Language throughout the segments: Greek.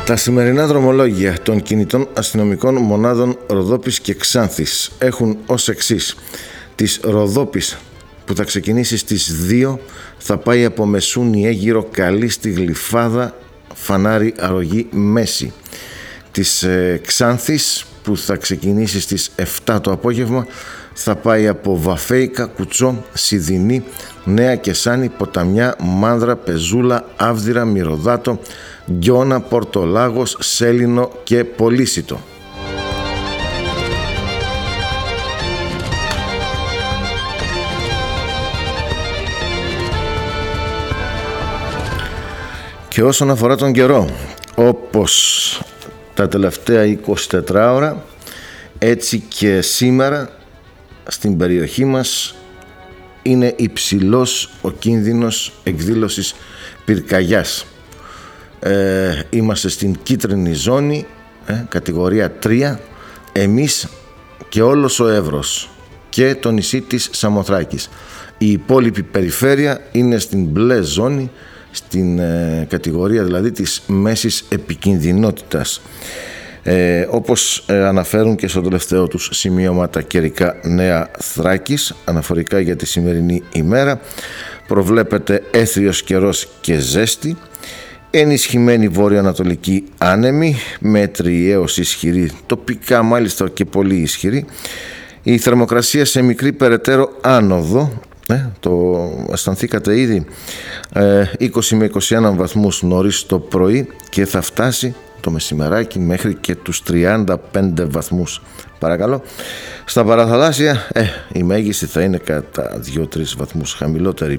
Τα σημερινά δρομολόγια των κινητών αστυνομικών μονάδων Ροδόπης και Ξάνθης έχουν ως εξής. Της Ροδόπης που θα ξεκινήσει στις 2 θα πάει από Μεσούνι Αίγυρο Καλή στη Γλυφάδα Φανάρι Αρρωγή Μέση. Της Ξάνθης που θα ξεκινήσει στις 7 το απόγευμα θα πάει από Βαφέικα, Κουτσό, Σιδηνή, Νέα Κεσάνη, Ποταμιά, Μάνδρα, Πεζούλα, Άβδυρα, Μυρωδάτο, Γκιώνα, Πορτολάγος, Σέλινο και Πολύσιτο. Και όσον αφορά τον καιρό, όπως τα τελευταία 24 ώρα, έτσι και σήμερα στην περιοχή μας είναι υψηλός ο κίνδυνος εκδήλωσης πυρκαγιάς. Είμαστε στην κίτρινη ζώνη, κατηγορία 3, εμείς και όλος ο Εύρος και το νησί της Σαμοθράκης. Η υπόλοιπη περιφέρεια είναι στην μπλε ζώνη, στην κατηγορία δηλαδή της μέσης επικινδυνότητας. Όπως αναφέρουν και στο τελευταίο τους σημείωμα τα καιρικά Νέα Θράκης, αναφορικά για τη σημερινή ημέρα, προβλέπεται έθριος καιρός και ζέστη, ενισχυμένη βόρειο-ανατολική άνεμη, μέτρη έως ισχυρή, τοπικά μάλιστα και πολύ ισχυρή, η θερμοκρασία σε μικρή περαιτέρω άνοδο, το αισθανθήκατε ήδη, 20 με 21 βαθμούς νωρίς το πρωί και θα φτάσει το μεσημεράκι μέχρι και τους 35 βαθμούς. Παρακαλώ. Στα παραθαλάσσια η μέγιστη θα είναι κατά 2-3 βαθμούς χαμηλότερη.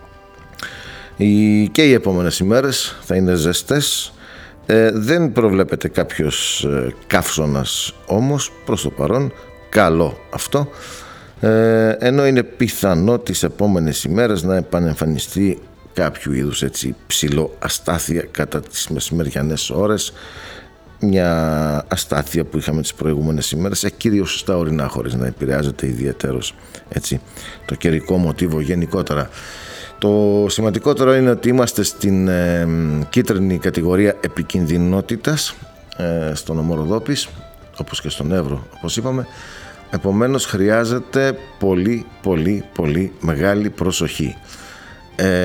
Και οι επόμενες ημέρες θα είναι ζεστές. Δεν προβλέπεται κάποιος καύσωνας όμως προς το παρόν. Καλό αυτό. Ενώ είναι πιθανό τις επόμενες ημέρες να επανεμφανιστεί κάποιου είδους έτσι ψηλό αστάθεια κατά τις μεσημεριανές ώρες, μια αστάθεια που είχαμε τις προηγούμενες ημέρες, κυρίως στα ορεινά, χωρίς να επηρεάζεται ιδιαίτερος έτσι το καιρικό μοτίβο γενικότερα. Το σημαντικότερο είναι ότι είμαστε στην κίτρινη κατηγορία επικινδυνότητας στον νομό Ροδόπης, όπως και στον Εύρο όπως είπαμε. Επομένως χρειάζεται πολύ μεγάλη προσοχή.